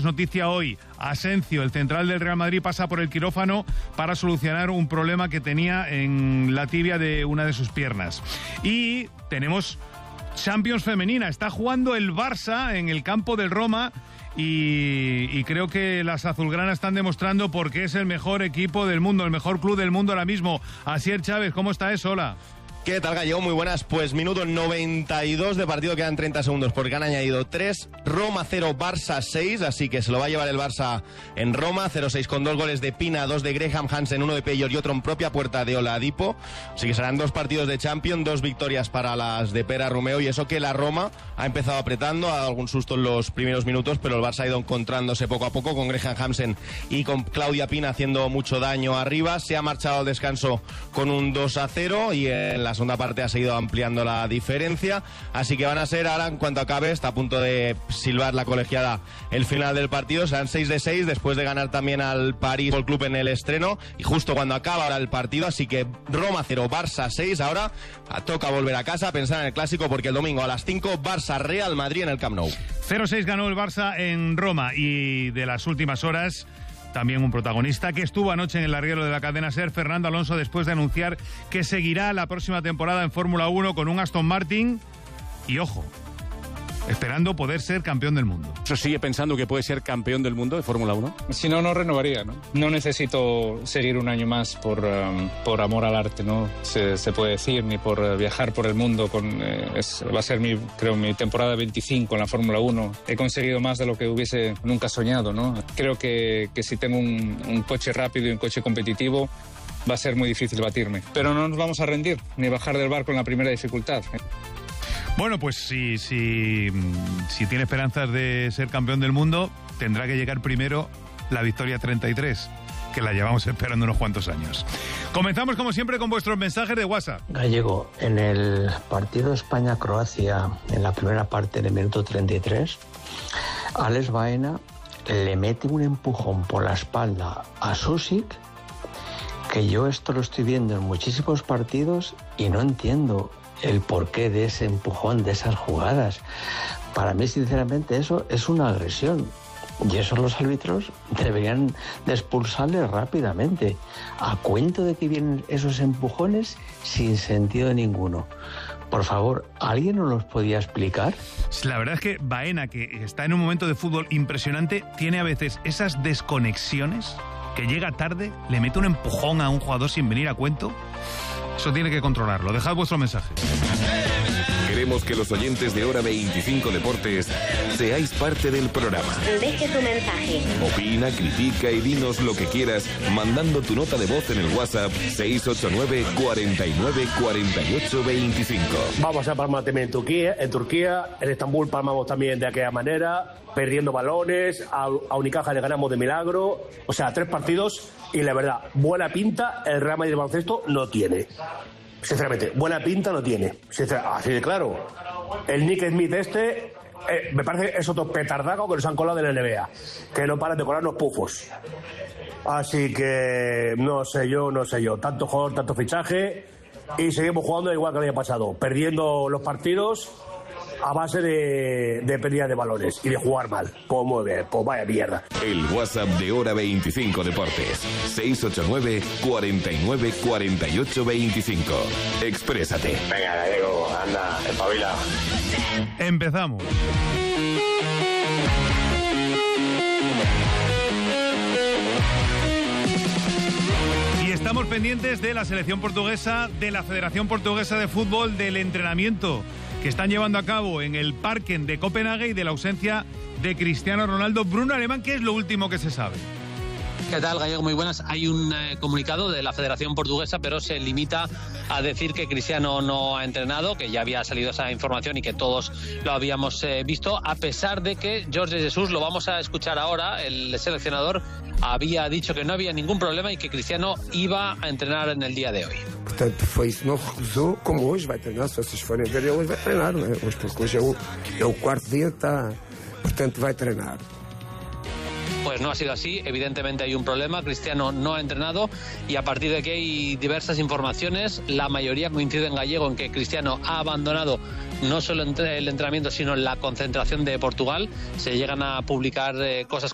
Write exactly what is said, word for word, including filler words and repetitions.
es noticia hoy. Asensio, el central del Real Madrid, pasa por el quirófano para solucionar un problema que tenía en la tibia de una de sus piernas. Y tenemos Champions femenina. Está jugando el Barça en el campo del Roma y, y creo que las azulgranas están demostrando por qué es el mejor equipo del mundo, el mejor club del mundo ahora mismo. Asier Chávez, ¿cómo está eso? Hola. ¿Qué tal, Gallego? Muy buenas. Pues minuto noventa y dos de partido, quedan treinta segundos porque han añadido tres. Roma cero, Barça seis, así que se lo va a llevar el Barça en Roma. cero seis con dos goles de Pina, dos de Graham Hansen, uno de Peyor y otro en propia puerta de Oladipo. Así que serán dos partidos de Champions, dos victorias para las de Pera Romeo, y eso que la Roma ha empezado apretando, ha dado algún susto en los primeros minutos, pero el Barça ha ido encontrándose poco a poco con Graham Hansen y con Claudia Pina haciendo mucho daño arriba. Se ha marchado al descanso con un dos a cero y en la segunda parte ha seguido ampliando la diferencia, así que van a ser ahora, en cuanto acabe, está a punto de silbar la colegiada el final del partido, serán seis de seis después de ganar también al París Football Club en el estreno, y justo cuando acaba ahora el partido, así que Roma cero, Barça seis. Ahora toca volver a casa, pensar en el clásico, porque el domingo a las cinco Barça Real Madrid en el Camp Nou. cero seis ganó el Barça en Roma. Y de las últimas horas, también un protagonista que estuvo anoche en el larguero de la cadena SER, Fernando Alonso, después de anunciar que seguirá la próxima temporada en Fórmula uno con un Aston Martin. Y ojo, esperando poder ser campeón del mundo. ¿Eso sigue pensando que puede ser campeón del mundo de Fórmula uno? Si no, no renovaría, ¿no? No necesito seguir un año más por, um, por amor al arte, ¿no? Se, se puede decir, ni por uh, viajar por el mundo. Con, eh, es, va a ser, mi, creo, mi temporada veinticinco en la Fórmula uno. He conseguido más de lo que hubiese nunca soñado, ¿no? Creo que, que si tengo un, un coche rápido y un coche competitivo, va a ser muy difícil batirme. Pero no nos vamos a rendir, ni bajar del barco en la primera dificultad, ¿eh? Bueno, pues si, si, si tiene esperanzas de ser campeón del mundo, tendrá que llegar primero la victoria treinta y tres, que la llevamos esperando unos cuantos años. Comenzamos, como siempre, con vuestros mensajes de WhatsApp. Gallego, en el partido España-Croacia, en la primera parte del minuto treinta y tres, Alex Baena le mete un empujón por la espalda a Susic, que yo esto lo estoy viendo en muchísimos partidos y no entiendo el porqué de ese empujón, de esas jugadas. Para mí, sinceramente, eso es una agresión. Y eso los árbitros deberían de expulsarle rápidamente. A cuento de que vienen esos empujones sin sentido ninguno. Por favor, ¿alguien nos los podía explicar? La verdad es que Baena, que está en un momento de fútbol impresionante, tiene a veces esas desconexiones, que llega tarde, le mete un empujón a un jugador sin venir a cuento. Eso tiene que controlarlo. Dejad vuestro mensaje. Queremos que los oyentes de Hora veinticinco Deportes seáis parte del programa. Deje tu mensaje. Opina, critica y dinos lo que quieras mandando tu nota de voz en el WhatsApp seis ocho nueve, cuarenta y nueve, cuarenta y ocho, veinticinco. Vamos a palmar también en Turquía, en Turquía, en Estambul palmamos también de aquella manera, perdiendo balones, a, a Unicaja le ganamos de milagro, o sea, tres partidos y la verdad, buena pinta el Real Madrid de baloncesto no tiene. Sinceramente, buena pinta no tiene. Así de claro. El Nick Smith este, eh, me parece que es otro petardaco que nos han colado en la N B A. Que no paran de colarnos pufos. Así que no sé yo, no sé yo. Tanto jugador, tanto fichaje. Y seguimos jugando igual que el año pasado. Perdiendo los partidos a base de, de pérdida de balones y de jugar mal. Pues muy bien, pues vaya mierda. El WhatsApp de Hora veinticinco Deportes. seis ocho nueve, cuarenta y nueve, cuarenta y ocho, veinticinco. Exprésate. Venga, Gallego, anda, espabila. Empezamos. Y estamos pendientes de la selección portuguesa, de la Federación Portuguesa de Fútbol, del entrenamiento que están llevando a cabo en el Parken de Copenhague y de la ausencia de Cristiano Ronaldo. Bruno Alemán, ¿qué es lo último que se sabe? ¿Qué tal, Gallego? Muy buenas. Hay un eh, comunicado de la Federación Portuguesa, pero se limita a decir que Cristiano no ha entrenado, que ya había salido esa información y que todos lo habíamos eh, visto, a pesar de que Jorge Jesus, lo vamos a escuchar ahora, el seleccionador había dicho que no había ningún problema y que Cristiano iba a entrenar en el día de hoy. Portanto, foi isso, não recusou, como hoje vai treinar, se vocês forem ver, ele hoje vai treinar, não é? Hoje, porque hoje é o, é o quarto dia, está, portanto vai treinar. Pues no ha sido así, evidentemente hay un problema, Cristiano no ha entrenado y a partir de aquí hay diversas informaciones, la mayoría coinciden, Gallego, en que Cristiano ha abandonado no solo el entrenamiento sino la concentración de Portugal, se llegan a publicar eh, cosas